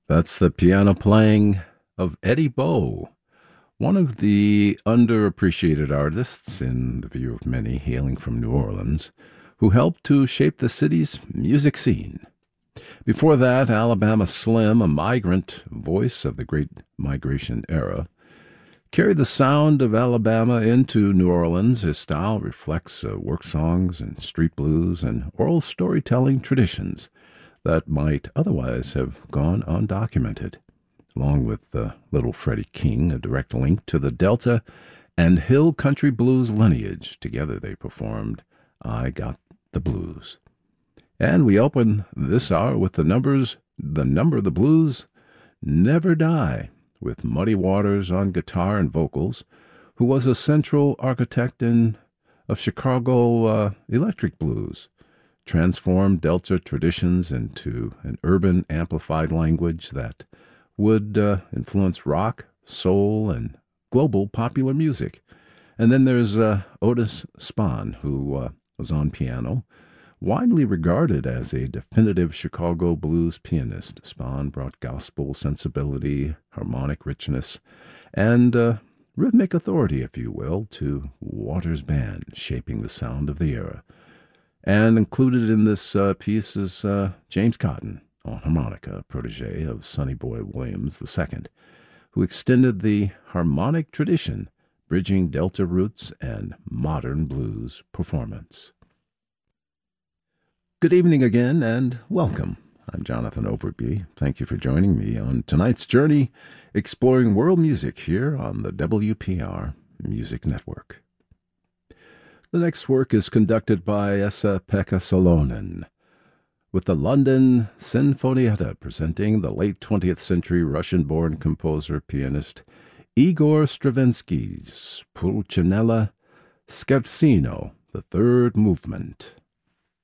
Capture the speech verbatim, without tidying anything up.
That's the piano playing of Eddie Bow, one of the underappreciated artists in the view of many hailing from New Orleans, who helped to shape the city's music scene. Before that, Alabama Slim, a migrant voice of the Great Migration era, carried the sound of Alabama into New Orleans. His style reflects uh, work songs and street blues and oral storytelling traditions that might otherwise have gone undocumented, along with uh, Little Freddie King, a direct link to the Delta and Hill Country Blues lineage. Together they performed I Got the Blues. And we open this hour with the numbers, the number of the blues, Never Die, with Muddy Waters on guitar and vocals, who was a central architect in, of Chicago uh, electric blues, transformed Delta traditions into an urban amplified language that would uh, influence rock, soul, and global popular music. And then there's uh, Otis Spann, who uh, was on piano, widely regarded as a definitive Chicago blues pianist. Spann brought gospel sensibility, harmonic richness, and uh, rhythmic authority, if you will, to Waters' band, shaping the sound of the era. And included in this uh, piece is uh, James Cotton on harmonica, protege of Sonny Boy Williams the Second, who extended the harmonic tradition, bridging Delta roots and modern blues performance. Good evening again, and welcome. I'm Jonathan Overby. Thank you for joining me on tonight's journey, exploring world music here on the W P R Music Network. The next work is conducted by Esa-Pekka Salonen, with the London Sinfonietta presenting the late twentieth century Russian-born composer-pianist Igor Stravinsky's Pulcinella Scherzino, the third movement.